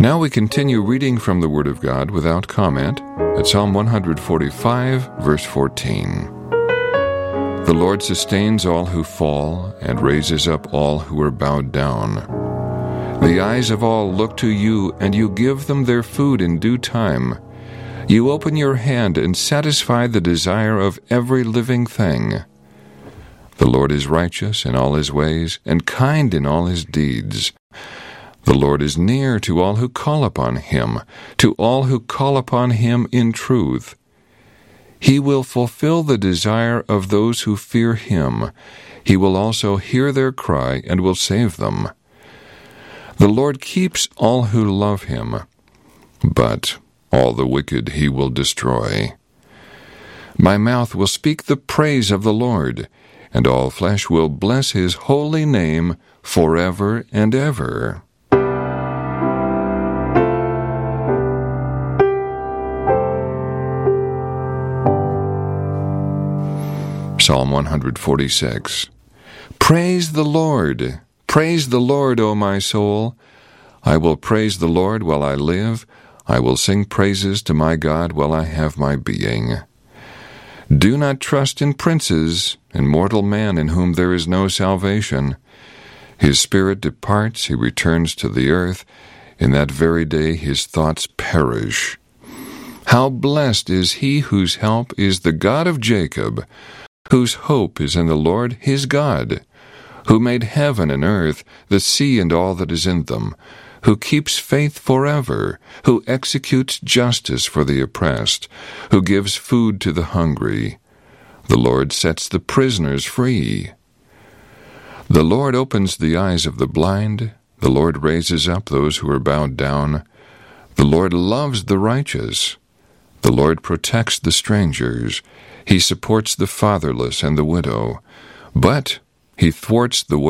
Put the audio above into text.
Now we continue reading from the Word of God without comment at Psalm 145, verse 14. The Lord sustains all who fall and raises up all who are bowed down. The eyes of all look to you, and you give them their food in due time. You open your hand and satisfy the desire of every living thing. The Lord is righteous in all his ways and kind in all his deeds. The Lord is near to all who call upon him, to all who call upon him in truth. He will fulfill the desire of those who fear him. He will also hear their cry and will save them. The Lord keeps all who love him, but all the wicked he will destroy. My mouth will speak the praise of the Lord, and all flesh will bless his holy name forever and ever. Psalm 146. Praise the Lord! Praise the Lord, O my soul! I will praise the Lord while I live. I will sing praises to my God while I have my being. Do not trust in princes, in mortal man in whom there is no salvation. His spirit departs, he returns to the earth. In that very day his thoughts perish. How blessed is he whose help is the God of Jacob, whose hope is in the Lord his God, who made heaven and earth, the sea and all that is in them, who keeps faith forever, who executes justice for the oppressed, who gives food to the hungry. The Lord sets the prisoners free. The Lord opens the eyes of the blind. The Lord raises up those who are bowed down. The Lord loves the righteous. The Lord protects the strangers. He supports the fatherless and the widow, but he thwarts the